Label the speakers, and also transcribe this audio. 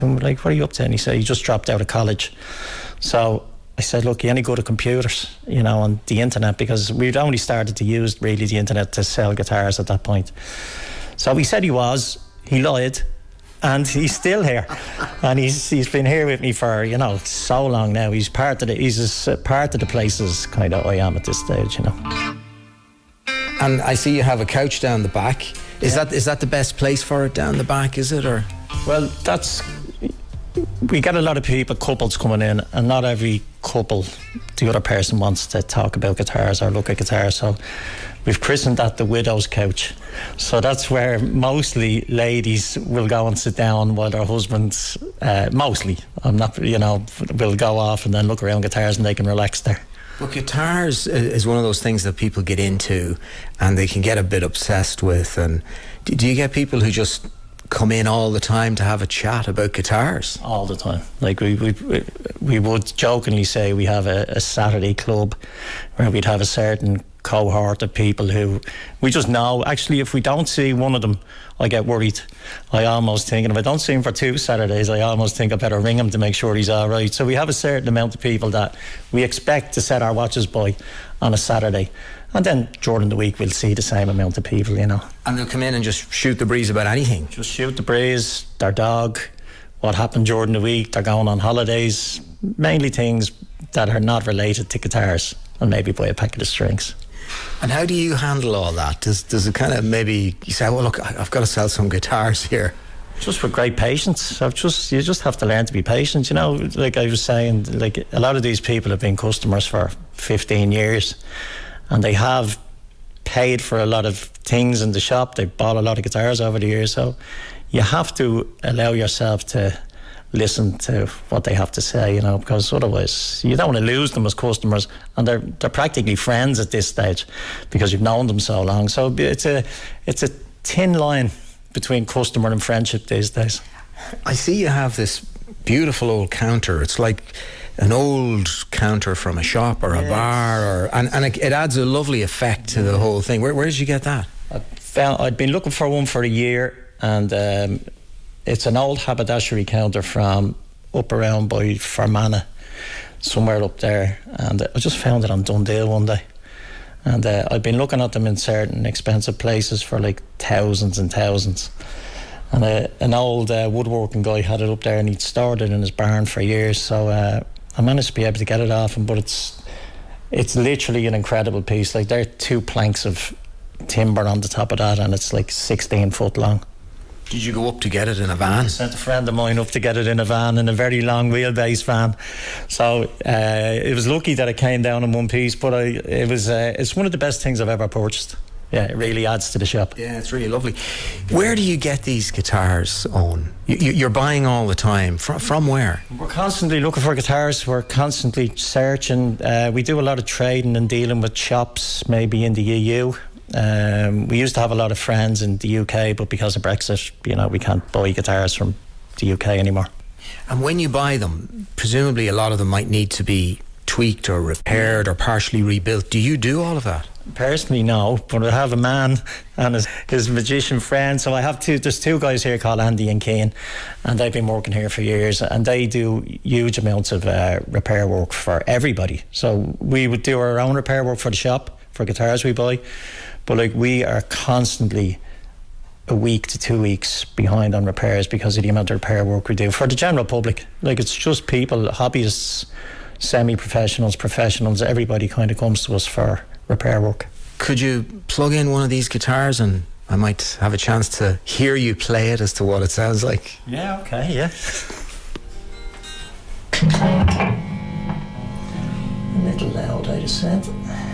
Speaker 1: I'm like, what are you up to? And he said, he just dropped out of college. So I said, look, you only go to computers, you know, on the internet, because we'd only started to use really the internet to sell guitars at that point. So he said he lied, and he's still here. And he's been here with me for, you know, so long now. He's part of the places kind of I am at this stage, you know.
Speaker 2: And I see you have a couch down the back. Is that the best place for it, down the back, is it? Or
Speaker 1: well, we get a lot of couples coming in, and not every couple, the other person wants to talk about guitars or look at guitars. So we've christened that the widow's couch. So that's where mostly ladies will go and sit down while their husbands, mostly, I'm not, you know, will go off and then look around guitars and they can relax there.
Speaker 2: Well, guitars is one of those things that people get into and they can get a bit obsessed with. And do you get people who just come in all the time to have a chat about guitars?
Speaker 1: All the time. Like we would jokingly say we have a Saturday club where we'd have a certain cohort of people who we just know. Actually, if we don't see one of them, I get worried. I almost think, and if I don't see him for 2 Saturdays, I almost think I better ring him to make sure he's all right. So we have a certain amount of people that we expect to set our watches by on a Saturday. And then during the week, we'll see the same amount of people, you know.
Speaker 2: And they'll come in and just shoot the breeze about anything?
Speaker 1: Just shoot the breeze, their dog, what happened during the week, they're going on holidays, mainly things that are not related to guitars, and maybe buy a packet of strings.
Speaker 2: And how do you handle all that? Does it kind of, maybe you say, well, look, I've got to sell some guitars here?
Speaker 1: Just with great patience. You just have to learn to be patient, you know. Like I was saying, like a lot of these people have been customers for 15 years and they have paid for a lot of things in the shop. They've bought a lot of guitars over the years, so you have to allow yourself to listen to what they have to say, you know, because otherwise you don't want to lose them as customers, and they're practically friends at this stage because you've known them so long. So it's a thin line between customer and friendship these days.
Speaker 2: I see you have this beautiful old counter. It's like an old counter from a shop or a bar, and it adds a lovely effect to the whole thing. Where did you get that?
Speaker 1: I'd been looking for one for a year, and it's an old haberdashery counter from up around by Fermanagh, somewhere up there, and I just found it on Dundee one day. And I've been looking at them in certain expensive places for like thousands and thousands. And an old woodworking guy had it up there, and he'd stored it in his barn for years. So I managed to be able to get it off him, but it's literally an incredible piece. Like, there are 2 planks of timber on the top of that, and it's like 16 foot long.
Speaker 2: Did you go up to get it in a van?
Speaker 1: I sent a friend of mine up to get it in a van, in a very long wheelbase van. So it was lucky that it came down in one piece, but it's one of the best things I've ever purchased. Yeah, it really adds to the shop.
Speaker 2: Yeah, it's really lovely. Where do you get these guitars, Owen? You're buying all the time. From where?
Speaker 1: We're constantly looking for guitars. We're constantly searching. We do a lot of trading and dealing with shops, maybe in the EU. We used to have a lot of friends in the UK, but because of Brexit, you know, we can't buy guitars from the UK anymore.
Speaker 2: And when you buy them, presumably a lot of them might need to be tweaked or repaired or partially rebuilt. Do you do all of that?
Speaker 1: Personally, no, but I have a man and his magician friend. So I have there's 2 guys here called Andy and Keane, and they've been working here for years, and they do huge amounts of repair work for everybody. So we would do our own repair work for the shop, for guitars we buy, but like, we are constantly a week to 2 weeks behind on repairs because of the amount of repair work we do for the general public. Like, it's just people, hobbyists, semi-professionals, professionals, everybody kind of comes to us for repair work.
Speaker 2: Could you plug in one of these guitars and I might have a chance to hear you play it as to what it sounds like?
Speaker 1: Yeah, okay, yeah. A little loud, I just said.